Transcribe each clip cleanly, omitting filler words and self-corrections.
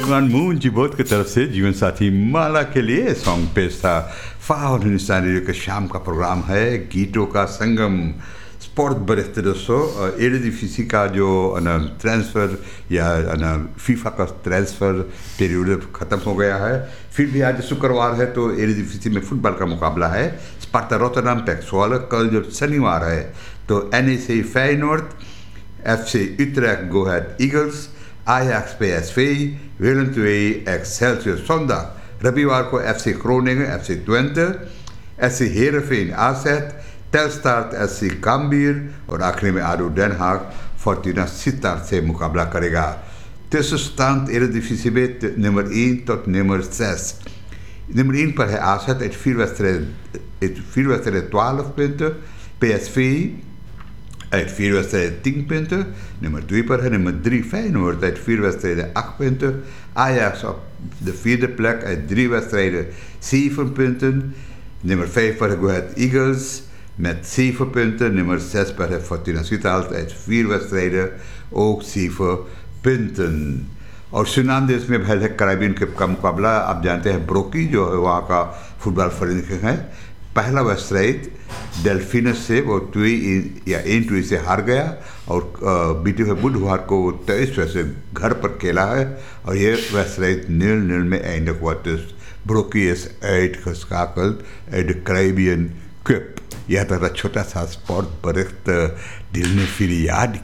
दुकान मून जी बहुत की तरफ से जीवन साथी माला के लिए सॉन्ग पेश था। फाउल हिंदुस्तान रेडियो के शाम का प्रोग्राम है गीतों का संगम। स्पोर्ट बरसते दोस्तों एडिफिसी का जो ट्रांसफ़र या फीफा का ट्रांसफ़र पीरियड ख़त्म हो गया है। फिर भी आज शुक्रवार है तो एडिफिसी में फुटबॉल का मुकाबला है। स्पार्टा रोटरडम पैक्सवाल कल जो शनिवार है तो NEC Feyenoord, FC Utrecht Go Ahead Eagles, Ajax PSV, Willem II Excelsior zondag. रविवार को FC Groningen, FC Twente, FC Heerenveen AZ, Telstar SC Cambuur और आखिरी में ADO Den Haag Fortuna Sittard से मुकाबला करेगा। tussenstand Eredivisie B nummer 1 tot nummer 6. Nummer 1 पर है AZ uit 4 wedstrijden 12 punten, PSV uit 4 wedstrijden 10 punten. Nummer 2 per nummer 3 Feyenoord uit 4 wedstrijden 8 punten. Ajax op de 4e plek uit 3 wedstrijden 7 punten. Nummer 5 per Go Ahead Eagles met 7 punten. Nummer 6 per Fortuna Sittard uit 4 wedstrijden ook 7 punten. और सुनाम देश में भैल है Caribbean cup का मुकाबला। आप जानते हैं ब्रोकी जो है वहाँ का फुटबॉल फ्रेंच है। पहला वेस्टराइट डेल्फिनस से वो 1-2 से हार गया और बीते हुए बुधवार को 23 से घर पर खेला है और ये वेस्टराइट 0-0 में eindig हुआ। Dus ब्रोकी is uitgeschakeld uit de Caribbean Cup। यह था छोटा सा स्पोर्ट बरिश्त दिल ने फिर याद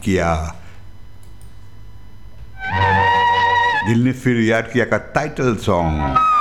किया का टाइटल सॉन्ग।